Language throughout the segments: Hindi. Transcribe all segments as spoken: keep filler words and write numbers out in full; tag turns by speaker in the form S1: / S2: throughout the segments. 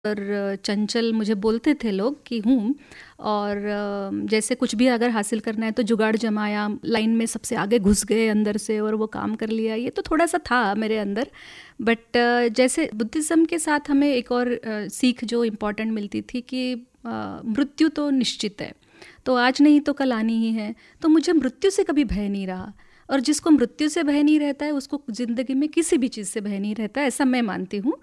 S1: और चंचल मुझे बोलते थे लोग कि हूँ। और जैसे कुछ भी अगर हासिल करना है तो जुगाड़ जमाया, लाइन में सबसे आगे घुस गए अंदर से और वो काम कर लिया। ये तो थोड़ा सा था मेरे अंदर। बट जैसे बुद्धिज़्म के साथ हमें एक और सीख जो इम्पॉर्टेंट मिलती थी कि मृत्यु तो निश्चित है, तो आज नहीं तो कल आनी ही है। तो मुझे मृत्यु से कभी भय नहीं रहा, और जिसको मृत्यु से भय नहीं रहता है उसको ज़िंदगी में किसी भी चीज़ से भय नहीं रहता है, ऐसा मैं मानती हूँ।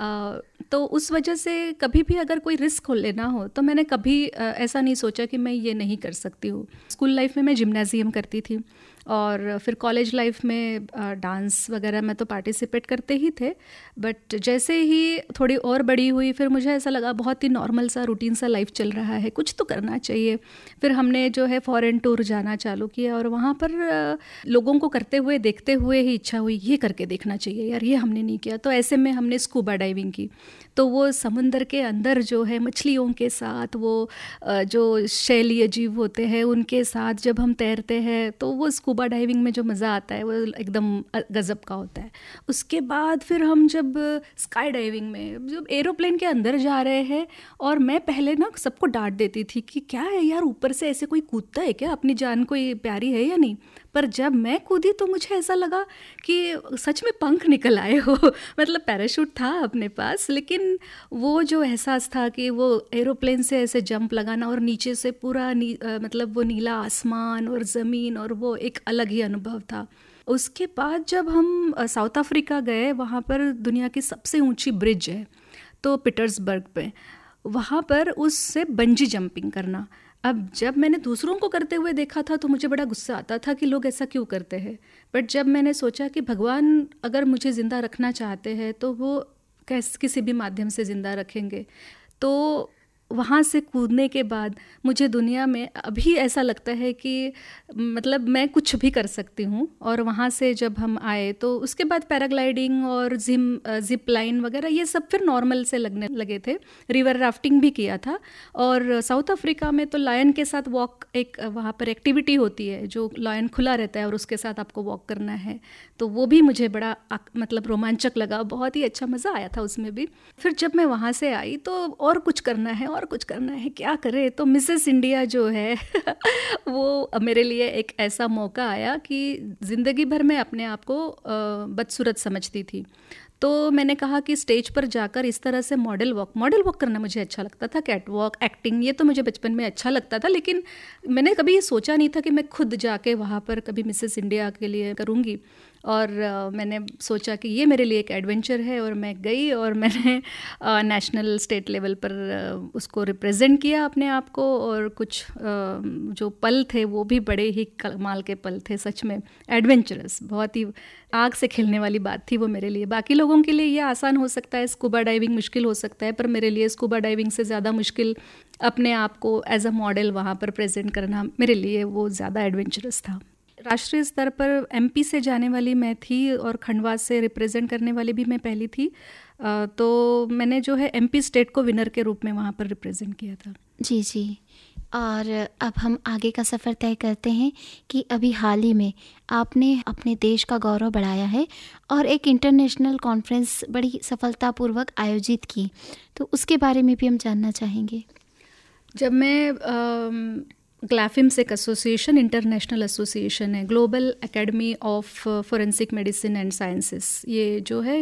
S1: तो उस वजह से कभी भी अगर कोई रिस्क लेना हो तो मैंने कभी ऐसा नहीं सोचा कि मैं ये नहीं कर सकती हूँ। स्कूल लाइफ में मैं जिम्नाजियम करती थी, और फिर कॉलेज लाइफ में डांस वगैरह में तो पार्टिसिपेट करते ही थे। बट जैसे ही थोड़ी और बड़ी हुई फिर मुझे ऐसा लगा बहुत ही नॉर्मल सा रूटीन सा लाइफ चल रहा है, कुछ तो करना चाहिए। फिर हमने जो है फॉरेन टूर जाना चालू किया, और वहाँ पर लोगों को करते हुए देखते हुए ही इच्छा हुई ये करके देखना चाहिए यार, ये हमने नहीं किया। तो ऐसे में हमने स्कूबा डाइविंग की। तो वो समुंदर के अंदर जो है मछलियों के साथ, वो जो शैलीय जीव होते हैं उनके साथ जब हम तैरते हैं तो वो स्कूबा डाइविंग में जो मज़ा आता है वो एकदम गज़ब का होता है। उसके बाद फिर हम जब स्काई डाइविंग में जब एरोप्लेन के अंदर जा रहे हैं, और मैं पहले ना सबको डांट देती थी कि क्या है यार, ऊपर से ऐसे कोई कूदता है क्या, अपनी जान कोई प्यारी है या नहीं। पर जब मैं कूदी तो मुझे ऐसा लगा कि सच में पंख निकल आए हो मतलब पैराशूट था अपने पास, लेकिन वो जो एहसास था कि वो एरोप्लेन से ऐसे जंप लगाना और नीचे से पूरा नी, आ, मतलब वो नीला आसमान और ज़मीन, और वो एक अलग ही अनुभव था। उसके बाद जब हम साउथ अफ्रीका गए, वहाँ पर दुनिया की सबसे ऊंची ब्रिज है तो पीटर्सबर्ग पे, वहाँ पर उससे बंजी जंपिंग करना। अब जब मैंने दूसरों को करते हुए देखा था तो मुझे बड़ा गुस्सा आता था कि लोग ऐसा क्यों करते हैं। बट जब मैंने सोचा कि भगवान अगर मुझे ज़िंदा रखना चाहते हैं तो वो कैस किसी भी माध्यम से ज़िंदा रखेंगे। तो वहाँ से कूदने के बाद मुझे दुनिया में अभी ऐसा लगता है कि मतलब मैं कुछ भी कर सकती हूँ। और वहाँ से जब हम आए तो उसके बाद पैराग्लाइडिंग और जिम जिप लाइन वगैरह ये सब फिर नॉर्मल से लगने लगे थे। रिवर राफ्टिंग भी किया था, और साउथ अफ्रीका में तो लायन के साथ वॉक एक वहाँ पर एक्टिविटी होती है, जो लायन खुला रहता है और उसके साथ आपको वॉक करना है। तो वो भी मुझे बड़ा मतलब रोमांचक लगा, बहुत ही अच्छा मज़ा आया था उसमें भी। फिर जब मैं वहाँ से आई तो और कुछ करना है और कुछ करना है, क्या करे। तो मिसेस इंडिया जो है वो मेरे लिए एक ऐसा मौका आया कि ज़िंदगी भर मैं अपने आप को बदसूरत समझती थी। तो मैंने कहा कि स्टेज पर जाकर इस तरह से मॉडल वॉक मॉडल वॉक करना मुझे अच्छा लगता था, कैट वॉक, एक्टिंग, ये तो मुझे बचपन में अच्छा लगता था। लेकिन मैंने कभी ये सोचा नहीं था कि मैं खुद जाके वहाँ पर कभी मिसेस इंडिया के लिए करूँगी। और uh, मैंने सोचा कि ये मेरे लिए एक एडवेंचर है, और मैं गई और मैंने नेशनल स्टेट लेवल पर uh, उसको रिप्रेजेंट किया अपने आप को। और कुछ uh, जो पल थे वो भी बड़े ही कमाल के पल थे, सच में एडवेंचरस, बहुत ही आग से खेलने वाली बात थी वो मेरे लिए। बाकी लोगों के लिए ये आसान हो सकता है, स्कूबा डाइविंग मुश्किल हो सकता है, पर मेरे लिए स्कूबा डाइविंग से ज़्यादा मुश्किल अपने आप को एज अ मॉडल वहाँ पर प्रेजेंट करना, मेरे लिए वो ज़्यादा एडवेंचरस था। राष्ट्रीय स्तर पर एमपी से जाने वाली मैं थी, और खंडवा से रिप्रेजेंट करने वाली भी मैं पहली थी। तो मैंने जो है एमपी स्टेट को विनर के रूप में वहाँ पर रिप्रेजेंट किया था।
S2: जी जी। और अब हम आगे का सफ़र तय करते हैं कि अभी हाल ही में आपने अपने देश का गौरव बढ़ाया है और एक इंटरनेशनल कॉन्फ्रेंस बड़ी सफलतापूर्वक आयोजित की, तो उसके बारे में भी हम जानना चाहेंगे।
S1: जब मैं ग्लैफिम्स एक एसोसिएशन, इंटरनेशनल एसोसिएशन है, global academy of forensic medicine and sciences, ये जो है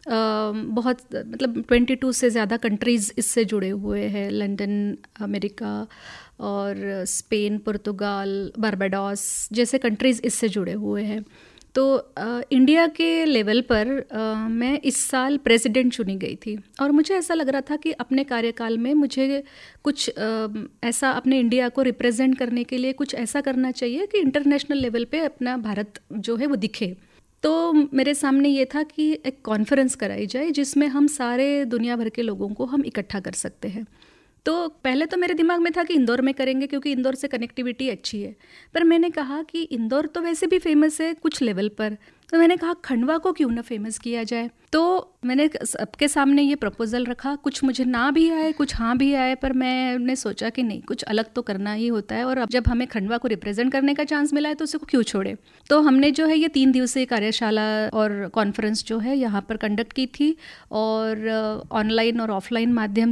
S1: बहुत मतलब बाईस से ज़्यादा कंट्रीज़ इससे जुड़े हुए हैं, लंदन, अमेरिका और स्पेन, पुर्तगाल, बारबाडोस जैसे कंट्रीज़ इससे जुड़े हुए हैं। तो आ, इंडिया के लेवल पर आ, मैं इस साल प्रेसिडेंट चुनी गई थी, और मुझे ऐसा लग रहा था कि अपने कार्यकाल में मुझे कुछ आ, ऐसा अपने इंडिया को रिप्रेजेंट करने के लिए कुछ ऐसा करना चाहिए कि इंटरनेशनल लेवल पे अपना भारत जो है वो दिखे। तो मेरे सामने ये था कि एक कॉन्फ्रेंस कराई जाए जिसमें हम सारे दुनिया भर के लोगों को हम इकट्ठा कर सकते हैं। तो पहले तो मेरे दिमाग में था कि इंदौर में करेंगे क्योंकि इंदौर से कनेक्टिविटी अच्छी है, पर मैंने कहा कि इंदौर तो वैसे भी फेमस है कुछ लेवल पर, तो मैंने कहा खंडवा को क्यों ना फेमस किया जाए। तो मैंने सबके सामने ये प्रपोजल रखा, कुछ मुझे ना भी आए कुछ हाँ भी आए, पर मैंने सोचा कि नहीं, कुछ अलग तो करना ही होता है, और अब जब हमें खंडवा को रिप्रेजेंट करने का चांस मिला है तो उसे क्यों छोड़े। तो हमने जो है ये तीन दिवसीय कार्यशाला और कॉन्फ्रेंस जो है यहाँ पर कंडक्ट की थी, और ऑनलाइन और ऑफलाइन माध्यम